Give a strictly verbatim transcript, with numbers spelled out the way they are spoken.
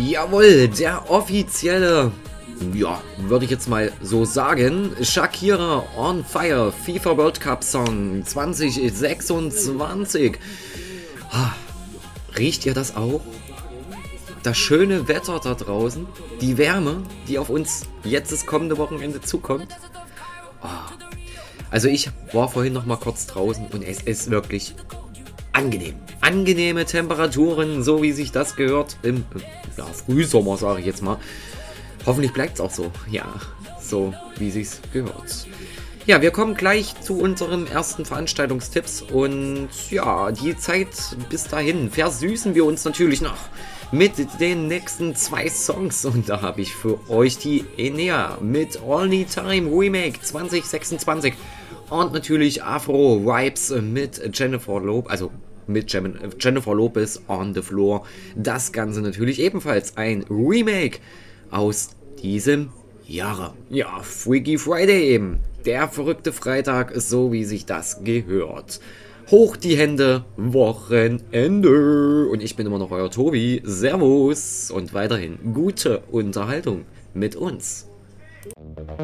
Jawohl, der offizielle, ja, würde ich jetzt mal so sagen, Shakira on Fire FIFA World Cup Song zwanzig sechsundzwanzig. Ah, riecht ihr das auch? Das schöne Wetter da draußen, die Wärme, die auf uns jetzt das kommende Wochenende zukommt. Oh. Also ich war vorhin noch mal kurz draußen und es ist wirklich angenehm. Angenehme Temperaturen, so wie sich das gehört im ja, Frühsommer, sage ich jetzt mal. Hoffentlich bleibt es auch so. Ja, so wie sich's gehört. Ja, wir kommen gleich zu unserem ersten Veranstaltungstipps und ja, die Zeit bis dahin versüßen wir uns natürlich noch mit den nächsten zwei Songs und da habe ich für euch die Enea mit All Need Time Remake zwanzig sechsundzwanzig und natürlich Afro Vibes mit Jennifer Lopez, also mit Jennifer Lopez on the Floor. Das Ganze natürlich ebenfalls ein Remake aus diesem Jahre. Ja, Freaky Friday eben. Der verrückte Freitag, so wie sich das gehört. Hoch die Hände, Wochenende. Und ich bin immer noch euer Tobi. Servus und weiterhin gute Unterhaltung mit uns.